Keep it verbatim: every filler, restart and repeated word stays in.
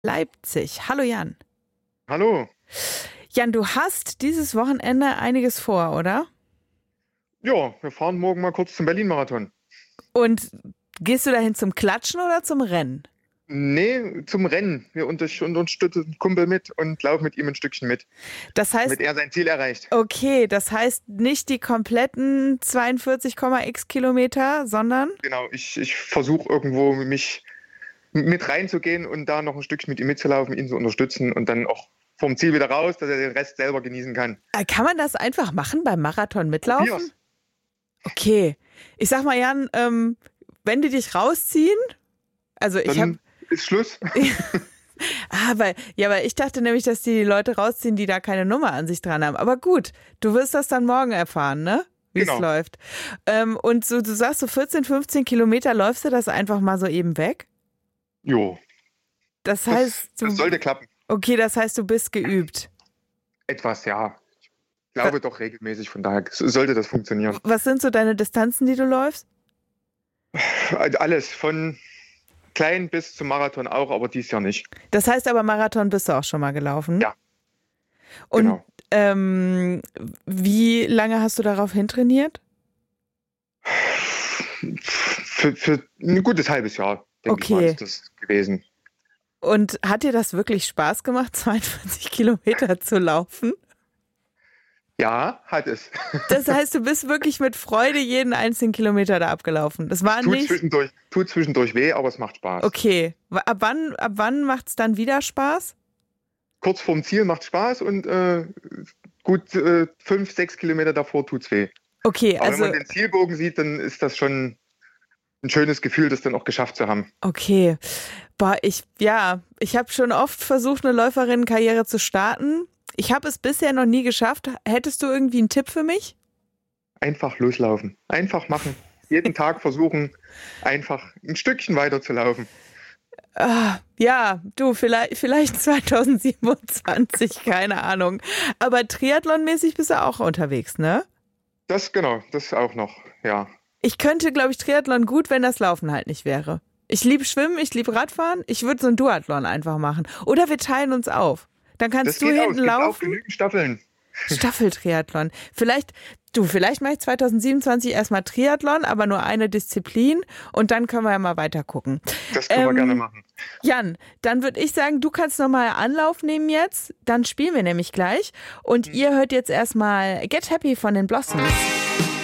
Leipzig. Hallo Jan. Hallo. Jan, du hast dieses Wochenende einiges vor, oder? Ja, wir fahren morgen mal kurz zum Berlin-Marathon. Und gehst du dahin zum Klatschen oder zum Rennen? Nee, zum Rennen. Wir unterstützen einen Kumpel mit und laufen mit ihm ein Stückchen mit, Das heißt, damit er sein Ziel erreicht. okay, das heißt nicht die kompletten zweiundvierzig Komma x Kilometer, sondern? Genau, ich, ich versuche irgendwo mich mit reinzugehen und da noch ein Stückchen mit ihm mitzulaufen, ihn zu unterstützen und dann auch vom Ziel wieder raus, dass er den Rest selber genießen kann. Kann man das einfach machen beim Marathon mitlaufen? Probier's. Okay. Ich sag mal, Jan, ähm, wenn die dich rausziehen, also ich habe... Dann ist Schluss. Ah, weil, ja, weil ich dachte nämlich, dass die Leute rausziehen, die da keine Nummer an sich dran haben. Aber gut, du wirst das dann morgen erfahren, ne? Wie es Genau. läuft. Ähm, und so, du sagst, so vierzehn, fünfzehn Kilometer läufst du das einfach mal so eben weg? Jo, Das das, heißt, du, das sollte klappen. okay, das heißt, du bist geübt. Etwas, ja. Ich glaube doch regelmäßig, von daher sollte das funktionieren. Was sind so deine Distanzen, die du läufst? Alles, von klein bis zum Marathon auch, aber dies Jahr nicht. Das heißt aber, Marathon bist du auch schon mal gelaufen? Ja, Und genau. ähm, wie lange hast du darauf hintrainiert? Für, für ein gutes halbes Jahr, denke ich mal, Okay. ist das gewesen. Und hat dir das wirklich Spaß gemacht, zweiundvierzig Kilometer zu laufen? Ja, hat es. Das heißt, du bist wirklich mit Freude jeden einzelnen Kilometer da abgelaufen. Das war Tut nicht... zwischendurch, tut zwischendurch weh, aber es macht Spaß. Okay. Ab wann, ab wann macht es dann wieder Spaß? Kurz vorm Ziel macht Spaß und äh, gut äh, fünf, sechs Kilometer davor tut's weh. Okay, Aber also... wenn man den Zielbogen sieht, dann ist das schon ein schönes Gefühl, das dann auch geschafft zu haben. Okay. Boah, ich, ja, ich habe schon oft versucht, eine Läuferinnenkarriere zu starten. Ich habe es bisher noch nie geschafft. Hättest du irgendwie einen Tipp für mich? Einfach loslaufen. Einfach machen. Jeden Tag versuchen, einfach ein Stückchen weiter zu laufen. Ah, ja, du, vielleicht, vielleicht zwanzig siebenundzwanzig, keine Ahnung. Aber Triathlon-mäßig bist du auch unterwegs, ne? Das, genau, das auch noch, ja. Ich könnte, glaube ich, Triathlon gut, wenn das Laufen halt nicht wäre. Ich liebe Schwimmen, ich liebe Radfahren. Ich würde so ein Duathlon einfach machen. Oder wir teilen uns auf. Dann kannst Das du geht auch. Es hinten gibt auch laufen. genügend Staffeln. Staffeltriathlon. Vielleicht, du, vielleicht mache ich zwanzig siebenundzwanzig erstmal Triathlon, aber nur eine Disziplin und dann können wir ja mal weiter gucken. Das können wir Ähm, gerne machen. Jan, dann würde ich sagen, du kannst nochmal Anlauf nehmen jetzt. Dann spielen wir nämlich gleich. Und ihr hört jetzt erstmal Get Happy von den Blossoms.